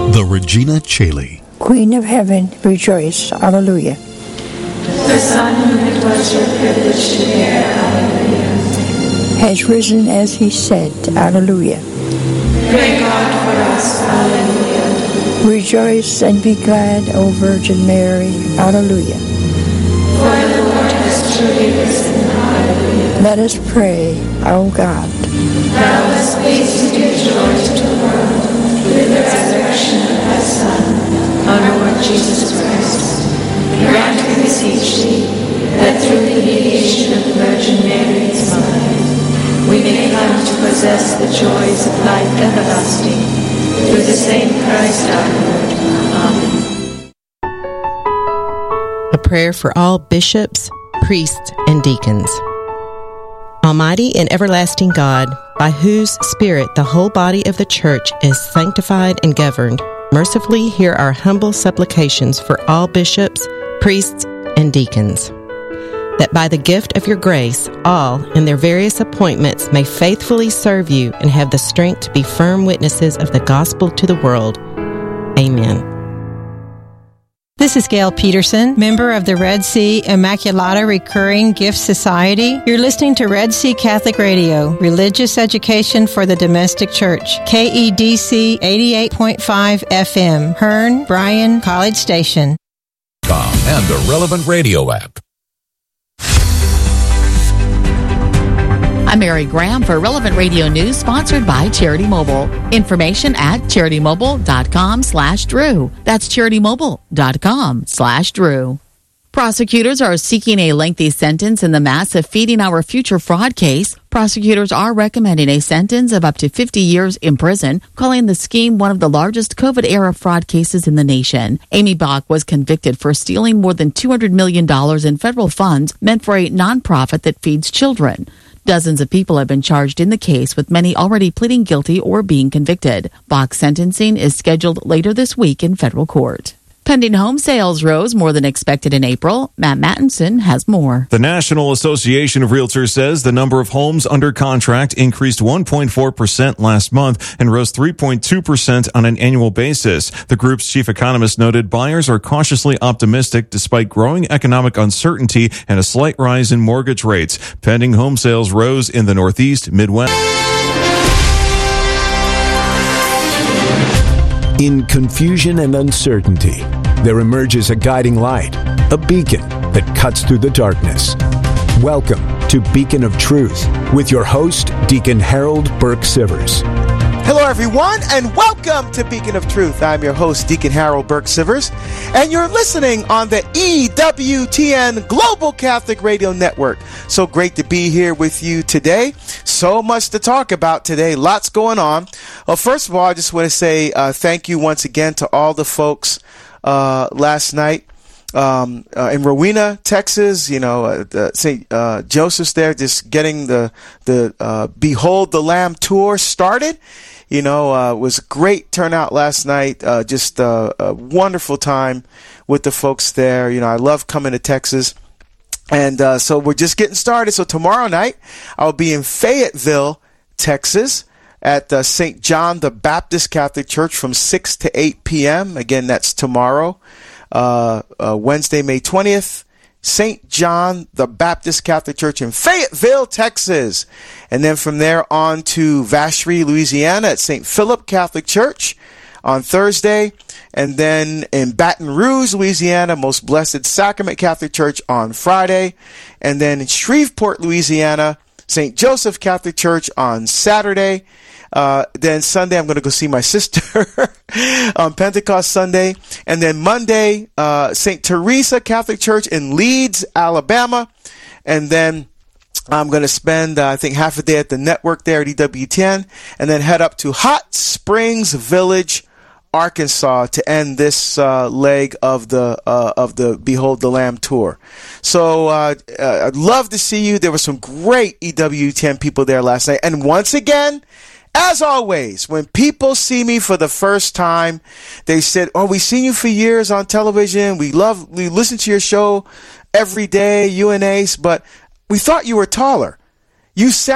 The Regina Caeli. Queen of Heaven, rejoice. Alleluia. The Son whom it was your privilege to bear, alleluia, has risen as he said, alleluia. Pray God for us, alleluia. Rejoice and be glad, O Virgin Mary, alleluia. For the Lord has truly risen, alleluia. Let us pray, O God. Thou hast pleased to give joy to the world with the resurrection of thy Son, our Lord Jesus Christ. Grant, we beseech thee, that through the mediation of the Virgin Mary, his mother, we may come to possess the joys of life everlasting. Through the same Christ our Lord. Amen. A prayer for all bishops, priests, and deacons. Almighty and everlasting God, by whose Spirit the whole body of the Church is sanctified and governed, mercifully hear our humble supplications for all bishops, priests, and deacons, that by the gift of your grace, all in their various appointments may faithfully serve you and have the strength to be firm witnesses of the gospel to the world. Amen. This is Gail Peterson, member of the Red Sea Immaculata Recurring Gift Society. You're listening to Red Sea Catholic Radio, religious education for the domestic church. KEDC 88.5 FM, Hearn, Bryan, College Station. And the relevant radio app. I'm Mary Graham for Relevant Radio News, sponsored by Charity Mobile. Information at CharityMobile.com/Drew. That's CharityMobile.com/Drew. Prosecutors are seeking a lengthy sentence in the massive Feeding Our Future fraud case. Prosecutors are recommending a sentence of up to 50 years in prison, calling the scheme one of the largest COVID-era fraud cases in the nation. Amy Bach was convicted for stealing more than $200 million in federal funds meant for a nonprofit that feeds children. Dozens of people have been charged in the case, with many already pleading guilty or being convicted. Bach's sentencing is scheduled later this week in federal court. Pending home sales rose more than expected in April. Matt Mattinson has more. The National Association of Realtors says the number of homes under contract increased 1.4% last month and rose 3.2% on an annual basis. The group's chief economist noted buyers are cautiously optimistic despite growing economic uncertainty and a slight rise in mortgage rates. Pending home sales rose in the Northeast, Midwest. In confusion and uncertainty, there emerges a guiding light, a beacon that cuts through the darkness. Welcome to Beacon of Truth with your host, Deacon Harold Burke-Sivers. Hello, everyone, and welcome to Beacon of Truth. I'm your host, Deacon Harold Burke-Sivers, and you're listening on the EWTN Global Catholic Radio Network. So great to be here with you today. So much to talk about today. Lots going on. Well, first of all, I just want to say thank you once again to all the folks last night in Rowena, Texas. St. Joseph's there, just getting the Behold the Lamb tour started. It was a great turnout last night. Just a wonderful time with the folks there. I love coming to Texas. And so we're just getting started. So tomorrow night, I'll be in Fayetteville, Texas, at St. John the Baptist Catholic Church from 6 to 8 p.m. Again, that's tomorrow, Wednesday, May 20th. St. John the Baptist Catholic Church in Fayetteville, Texas. And then from there on to Vacherie, Louisiana at St. Philip Catholic Church on Thursday. And then in Baton Rouge, Louisiana, Most Blessed Sacrament Catholic Church on Friday. And then in Shreveport, Louisiana, St. Joseph Catholic Church on Saturday. Then Sunday, I'm going to go see my sister on Pentecost Sunday. And then Monday, St. Teresa Catholic Church in Leeds, Alabama. And then I'm going to spend, I think, half a day at the network there at EWTN, and then head up to Hot Springs Village, Arkansas, to end this leg of the Behold the Lamb tour. So I'd love to see you. There were some great EWTN people there last night. And once again, as always, when people see me for the first time, they said, "Oh, we've seen you for years on television. We listen to your show every day, you and Ace, but we thought you were taller. You sound